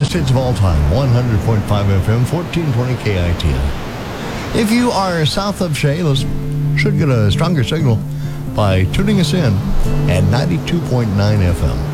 greatest hits of all time, 100.5 FM, 1420 KITI. If you are south of Chehalis, should get a stronger signal by tuning us in at 92.9 FM.